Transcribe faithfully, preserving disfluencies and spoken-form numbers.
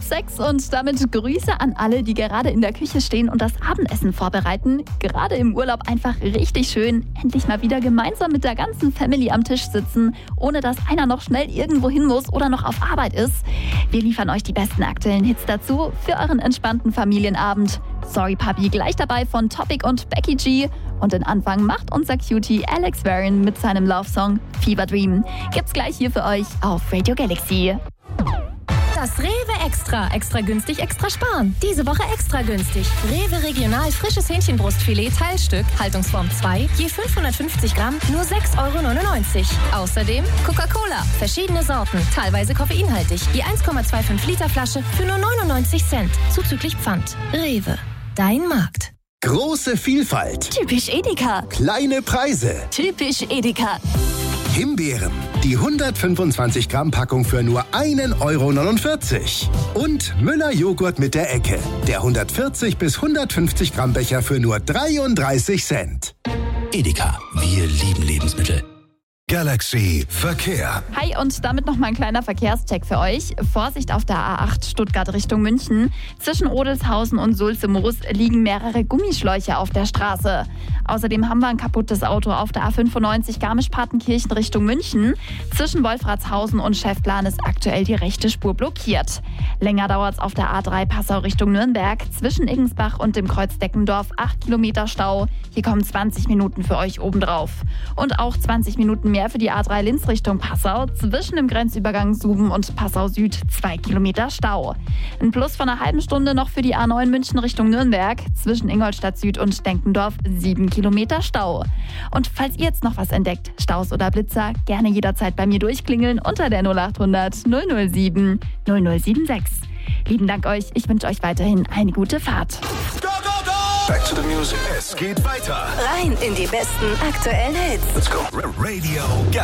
sechs und damit Grüße an alle, die gerade in der Küche stehen und das Abendessen vorbereiten. Gerade im Urlaub einfach richtig schön. Endlich mal wieder gemeinsam mit der ganzen Family am Tisch sitzen, ohne dass einer noch schnell irgendwo hin muss oder noch auf Arbeit ist. Wir liefern euch die besten aktuellen Hits dazu für euren entspannten Familienabend. Sorry Papi gleich dabei von Topic und Becky G. Und den Anfang macht unser Cutie Alex Warren mit seinem Love-Song Fever Dream. Gibt's gleich hier für euch auf Radio Galaxy. Das Rewe Extra. Extra günstig, extra sparen. Diese Woche extra günstig. Rewe Regional frisches Hähnchenbrustfilet Teilstück, Haltungsform zwei, je fünfhundertfünfzig Gramm, nur sechs Euro neunundneunzig. Außerdem Coca-Cola, verschiedene Sorten, teilweise koffeinhaltig, je eins Komma fünfundzwanzig Liter Flasche für nur neunundneunzig Cent, zuzüglich Pfand. Rewe, dein Markt. Große Vielfalt. Typisch Edeka. Kleine Preise. Typisch Edeka. Himbeeren. Die hundertfünfundzwanzig Gramm Packung für nur ein Euro neunundvierzig. Und Müller Joghurt mit der Ecke. Der hundertvierzig bis hundertfünfzig Gramm Becher für nur dreiunddreißig Cent. Edeka, wir lieben Lebensmittel. Galaxy Verkehr. Hi und damit noch mal ein kleiner Verkehrscheck für euch. Vorsicht auf der A acht Stuttgart Richtung München. Zwischen Odelshausen und Sulze-Moos liegen mehrere Gummischläuche auf der Straße. Außerdem haben wir ein kaputtes Auto auf der A fünfundneunzig Garmisch-Partenkirchen Richtung München. Zwischen Wolfratshausen und Schäftlarn ist aktuell die rechte Spur blockiert. Länger dauert es auf der A drei Passau Richtung Nürnberg. Zwischen Iggensbach und dem Kreuz Deckendorf acht Kilometer Stau. Hier kommen zwanzig Minuten für euch obendrauf. Und auch zwanzig Minuten mehr für die A drei Linz Richtung Passau. Zwischen dem Grenzübergang Suben und Passau Süd zwei Kilometer Stau. Ein Plus von einer halben Stunde noch für die A neun München Richtung Nürnberg. Zwischen Ingolstadt Süd und Denkendorf sieben Kilometer Stau. Und falls ihr jetzt noch was entdeckt, Staus oder Blitzer, gerne jederzeit bei mir durchklingeln unter der null acht hundert null null sieben null null sieben sechs. Lieben Dank euch, ich wünsche euch weiterhin eine gute Fahrt. Go, go, go! Back to the music. Es geht weiter. Rein in die besten aktuellen Hits. Let's go. Radio Galaxy.